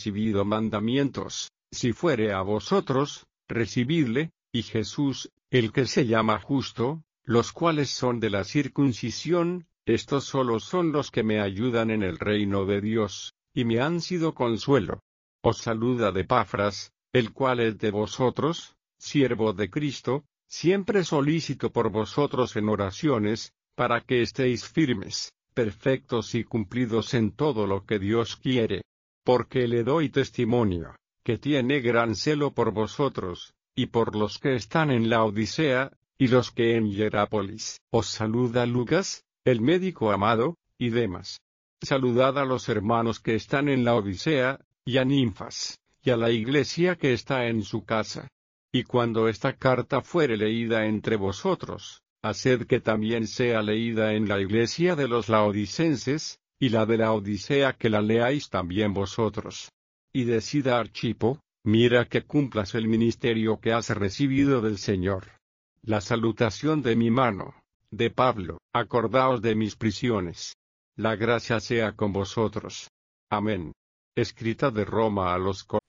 recibido mandamientos, si fuere a vosotros, recibidle, y Jesús, el que se llama justo, los cuales son de la circuncisión, estos solos son los que me ayudan en el reino de Dios, y me han sido consuelo. Os saluda Epafras, el cual es de vosotros, siervo de Cristo, siempre solícito por vosotros en oraciones, para que estéis firmes, perfectos y cumplidos en todo lo que Dios quiere. Porque le doy testimonio, que tiene gran celo por vosotros, y por los que están en la Odisea, y los que en Hierápolis. Os saluda Lucas, el médico amado, y Demas. Saludad a los hermanos que están en la Odisea, y a Ninfas, y a la iglesia que está en su casa. Y cuando esta carta fuere leída entre vosotros, haced que también sea leída en la iglesia de los laodicenses, y la de la Odisea que la leáis también vosotros. Y decid a Archipo, mira que cumplas el ministerio que has recibido del Señor. La salutación de mi mano, de Pablo. Acordaos de mis prisiones. La gracia sea con vosotros. Amén. Escrita de Roma a los